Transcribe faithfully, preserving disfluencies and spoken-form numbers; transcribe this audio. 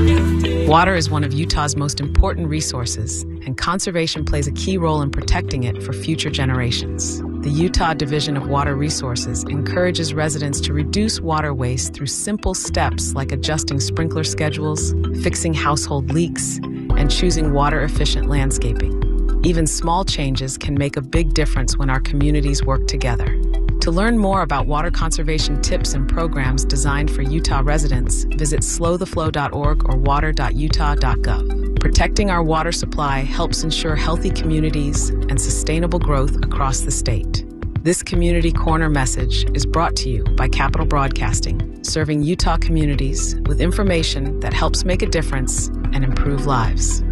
Water is one of Utah's most important resources, and conservation plays a key role in protecting it for future generations. The Utah Division of Water Resources encourages residents to reduce water waste through simple steps like adjusting sprinkler schedules, fixing household leaks, and choosing water-efficient landscaping. Even small changes can make a big difference when our communities work together. To learn more about water conservation tips and programs designed for Utah residents, visit slow the flow dot org or water dot utah dot gov. Protecting our water supply helps ensure healthy communities and sustainable growth across the state. This Community Corner message is brought to you by Capital Broadcasting, serving Utah communities with information that helps make a difference and improve lives.